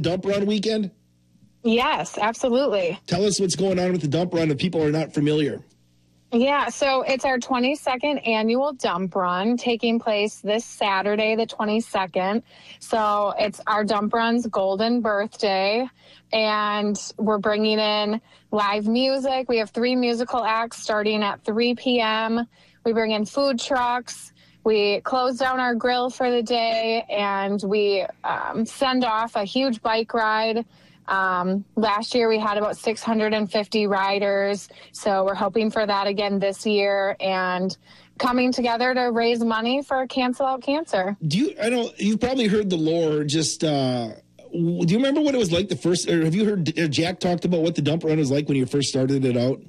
dump run weekend? Yes, absolutely. Tell us what's going on with the dump run if people are not familiar. Yeah, so it's our 22nd annual dump run taking place this Saturday, the 22nd. So it's our dump run's golden birthday, and we're bringing in live music. We have 3 musical acts starting at 3 p.m. We bring in food trucks. We close down our grill for the day, and we send off a huge bike ride. Last year we had about 650 riders, so we're hoping for that again this year and coming together to raise money for Cancel Out Cancer. I know you've probably heard the lore. Just do you remember what it was like the first? Or have you heard Jack talked about what the dump run was like when you first started it out?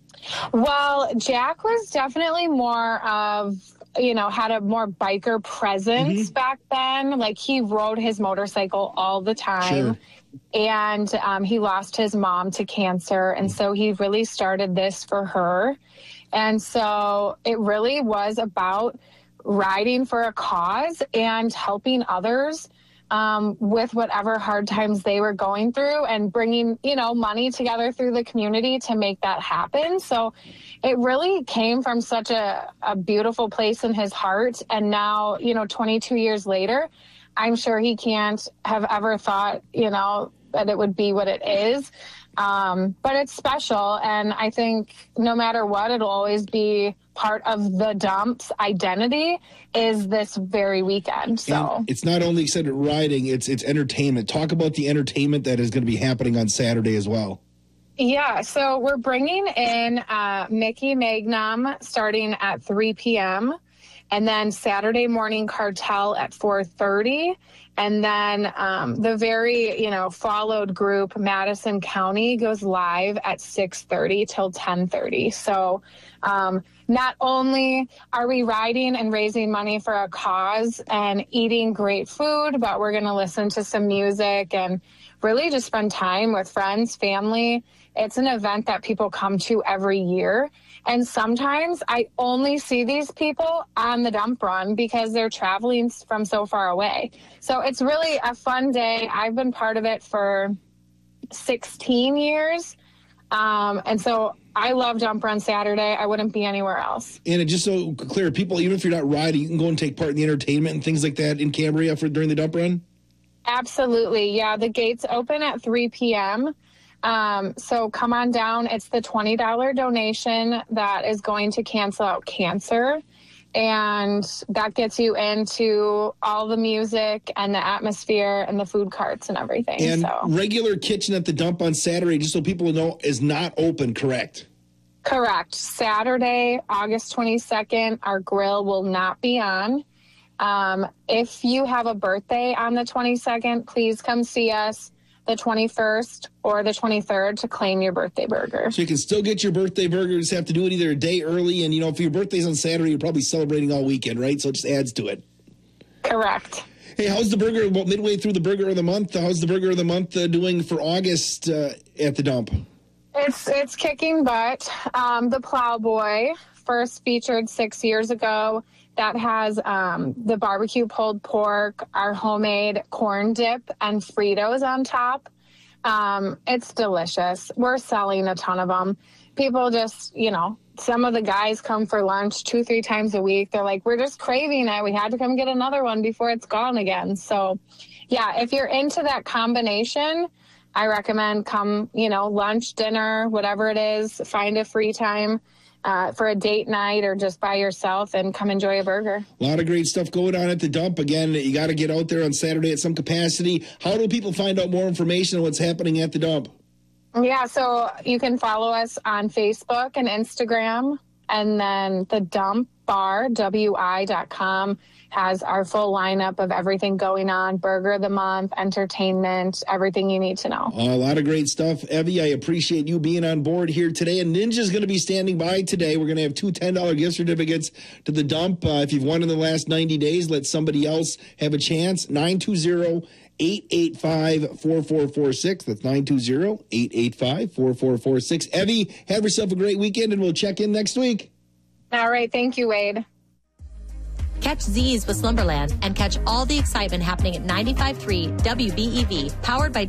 Well, Jack was definitely more of, had a more biker presence back then. Like, he rode his motorcycle all the time. Sure. And he lost his mom to cancer. And so he really started this for her. And so it really was about riding for a cause and helping others with whatever hard times they were going through and bringing, money together through the community to make that happen. So it really came from such a beautiful place in his heart. And now, 22 years later, I'm sure he can't have ever thought, that it would be what it is. But it's special. And I think no matter what, it'll always be part of the dump's identity is this very weekend. So and it's not only excited riding, it's entertainment. Talk about the entertainment that is going to be happening on Saturday as well. Yeah, so we're bringing in Mickey Magnum starting at 3 p.m., and then Saturday morning cartel at 4:30. And then the very, followed group, Madison County, goes live at 6:30 till 10:30. So not only are we riding and raising money for a cause and eating great food, but we're going to listen to some music and really just spend time with friends, family. It's an event that people come to every year. And sometimes I only see these people on the dump run because they're traveling from so far away. So it's really a fun day. I've been part of it for 16 years. And so I love Dump Run Saturday. I wouldn't be anywhere else. And just so clear, people, even if you're not riding, you can go and take part in the entertainment and things like that in Cambria during the dump run? Absolutely. Yeah, the gates open at 3 p.m., so come on down. It's the $20 donation that is going to Cancel Out Cancer. And that gets you into all the music and the atmosphere and the food carts and everything. And regular kitchen at the dump on Saturday, just so people know, is not open, correct? Correct. Saturday, August 22nd, our grill will not be on. If you have a birthday on the 22nd, please come see us the 21st or the 23rd to claim your birthday burger. So you can still get your birthday burger. You just have to do it either a day early. And, if your birthday's on Saturday, you're probably celebrating all weekend, right? So it just adds to it. Correct. Hey, how's the burger, about midway through the burger of the month, how's the burger of the month doing for August at the dump? It's kicking butt. The Plowboy, first featured 6 years ago. That has the barbecue pulled pork, our homemade corn dip, and Fritos on top. It's delicious. We're selling a ton of them. People just, some of the guys come for lunch 2-3 times a week. They're like, we're just craving it. We had to come get another one before it's gone again. So, yeah, if you're into that combination, I recommend come, lunch, dinner, whatever it is, find a free time. For a date night or just by yourself and come enjoy a burger. A lot of great stuff going on at the dump. Again, you got to get out there on Saturday at some capacity. How do people find out more information on what's happening at the dump? Yeah, so you can follow us on Facebook and Instagram, and then the Dump Bar, WI.com, has our full lineup of everything going on, burger of the month, entertainment, everything you need to know. A lot of great stuff. Evie, I appreciate you being on board here today. And Ninja's going to be standing by today. We're going to have 2 $10 gift certificates to the dump. If you've won in the last 90 days, let somebody else have a chance. 920-885-4446. That's 920-885-4446. Evie, have yourself a great weekend, and we'll check in next week. All right. Thank you, Wade. Catch Z's with Slumberland and catch all the excitement happening at 95.3 WBEV, powered by